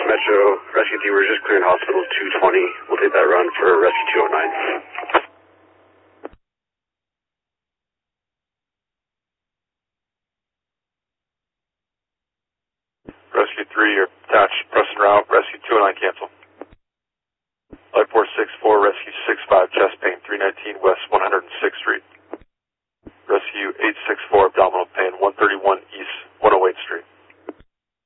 Metro, Rescue 3, we're just clearing Hospital 220. We'll take that run for Rescue 209. Rescue 3, you're attached, pressing route, Rescue 209, cancel. Light 464, Rescue 65, chest pain, 319 West 106th Street.